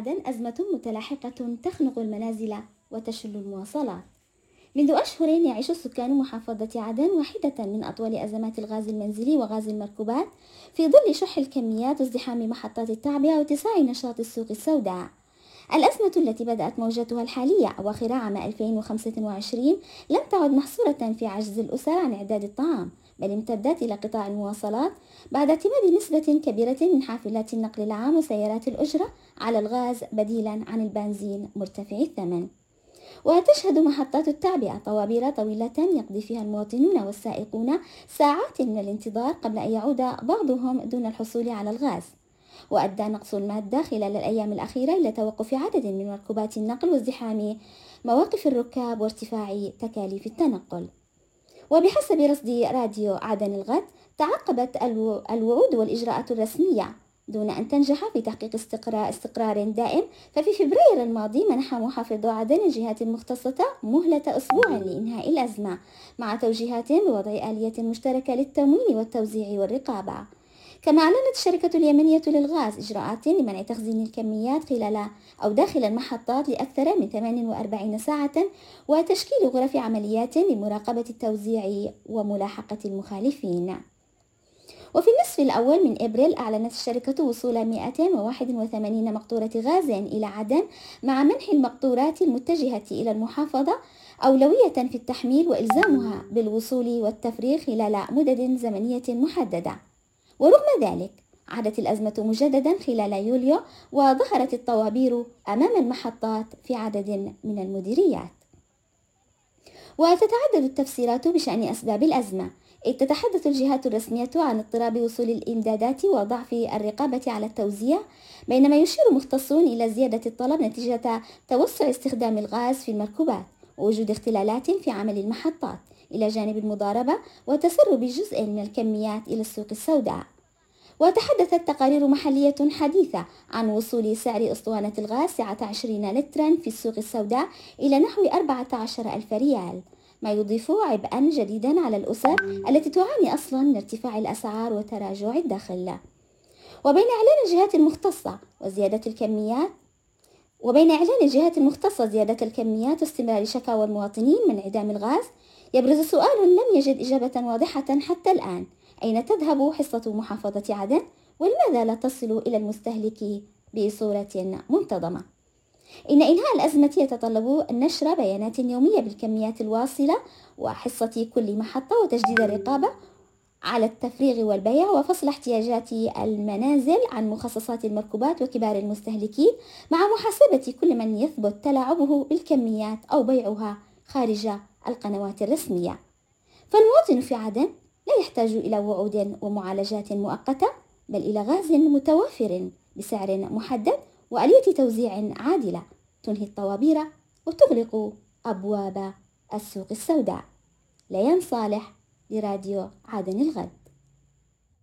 عدن أزمة متلاحقة تخنق المنازل وتشل المواصلات. منذ أشهر يعيش سكان محافظة عدن واحدة من أطول أزمات الغاز المنزلي وغاز المركوبات في ظل شح الكميات وازدحام محطات التعبئة واتساع نشاط السوق السوداء. الأزمة التي بدأت موجتها الحالية أواخر عام 2025 لم تعد محصورة في عجز الأسر عن إعداد الطعام، بل امتدت إلى قطاع المواصلات بعد اعتماد نسبة كبيرة من حافلات النقل العام وسيارات الأجرة على الغاز بديلا عن البنزين مرتفع الثمن. وتشهد محطات التعبئة طوابير طويلة يقضي فيها المواطنون والسائقون ساعات من الانتظار قبل أن يعود بعضهم دون الحصول على الغاز. وأدى نقص المادة خلال الأيام الأخيرة إلى توقف عدد من مركبات النقل وازدحام مواقف الركاب وارتفاع تكاليف التنقل. وبحسب رصد راديو عدن الغد، تعقبت الوعود والإجراءات الرسمية دون أن تنجح في تحقيق استقرار دائم. ففي فبراير الماضي منح محافظ عدن الجهات المختصة مهلة أسبوع لإنهاء الأزمة، مع توجيهات بوضع آلية مشتركة للتموين والتوزيع والرقابة. كما أعلنت الشركة اليمنية للغاز إجراءات لمنع تخزين الكميات خلال أو داخل المحطات لأكثر من 48 ساعة، وتشكيل غرف عمليات لمراقبة التوزيع وملاحقة المخالفين. وفي النصف الأول من إبريل أعلنت الشركة وصول 281 مقطورة غاز إلى عدن، مع منح المقطورات المتجهة إلى المحافظة أولوية في التحميل وإلزامها بالوصول والتفريغ خلال مدد زمنية محددة. ورغم ذلك عادت الأزمة مجددا خلال يوليو، وظهرت الطوابير أمام المحطات في عدد من المديريات. وتتعدد التفسيرات بشأن أسباب الأزمة، إذ تتحدث الجهات الرسمية عن اضطراب وصول الإمدادات وضعف الرقابة على التوزيع، بينما يشير مختصون إلى زيادة الطلب نتيجة توسع استخدام الغاز في المركوبات ووجود اختلالات في عمل المحطات، إلى جانب المضاربة وتسرب جزء من الكميات إلى السوق السوداء. وتحدثت تقارير محلية حديثة عن وصول سعر أسطوانة الغاز سعة 20 لترا في السوق السوداء إلى نحو 14,000 ريال، ما يضيف عبئا جديدا على الأسر التي تعاني أصلا من ارتفاع الأسعار وتراجع الدخل. وبين إعلان الجهات المختصة زيادة الكميات واستمرار شكاوى المواطنين من انعدام الغاز، يبرز سؤال لم يجد إجابة واضحة حتى الآن: أين تذهب حصة محافظة عدن؟ ولماذا لا تصل إلى المستهلك بصورة منتظمة؟ إن إنهاء الأزمة يتطلب نشر بيانات يومية بالكميات الواصلة وحصة كل محطة، وتجديد الرقابة على التفريغ والبيع، وفصل احتياجات المنازل عن مخصصات المركوبات وكبار المستهلكين، مع محاسبة كل من يثبت تلاعبه بالكميات أو بيعها خارج القنوات الرسمية. فالمواطن في عدن لا يحتاج إلى وعود ومعالجات مؤقتة، بل إلى غاز متوفر بسعر محدد وآلية توزيع عادلة تنهي الطوابير وتغلق أبواب السوق السوداء. ليان صالح، لراديو عدن الغد.